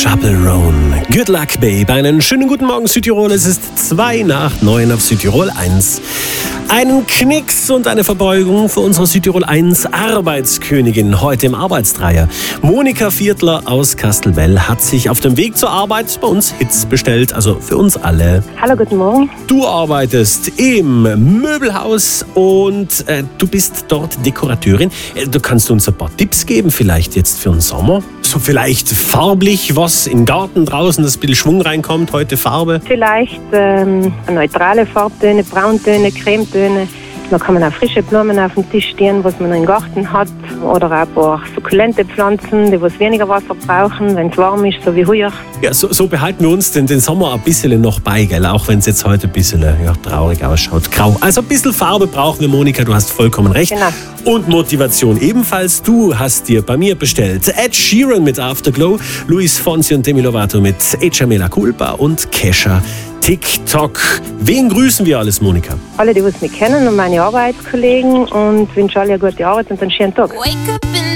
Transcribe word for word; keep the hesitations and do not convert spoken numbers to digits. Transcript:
Chappell Roan. Good luck, babe. Einen schönen guten Morgen, Südtirol. Es ist zwei nach neun auf Südtirol eins. Einen Knicks und eine Verbeugung für unsere Südtirol eins Arbeitskönigin heute im Arbeitsdreier. Monika Viertler aus Kastelbell hat sich auf dem Weg zur Arbeit bei uns Hits bestellt, also für uns alle. Hallo, guten Morgen. Du arbeitest im Möbelhaus und äh, du bist dort Dekorateurin. Äh, du kannst uns ein paar Tipps geben, vielleicht jetzt für den Sommer? So vielleicht farblich, was im Garten draußen, dass ein bisschen Schwung reinkommt, heute Farbe? Vielleicht ähm, neutrale Farbtöne, Brauntöne, Cremetöne. Da kann man auch frische Blumen auf dem Tisch stehen, was man im Garten hat. Oder auch ein paar sukkulente Pflanzen, die was weniger Wasser brauchen, wenn es warm ist, so wie heuer. Ja, so, so behalten wir uns den, den Sommer ein bisschen noch bei, gell? Auch wenn es jetzt heute ein bisschen ja, traurig ausschaut. Grau. Also ein bisschen Farbe brauchen wir, Monika, du hast vollkommen recht. Genau. Und Motivation ebenfalls. Du hast dir bei mir bestellt Ed Sheeran mit Afterglow, Luis Fonsi und Demi Lovato mit Echa Mea Culpa und Kesha TikTok. Wen grüßen wir alles, Monika? Alle, die was mich kennen und meine Arbeitskollegen, und wünsche alle eine gute Arbeit und einen schönen Tag.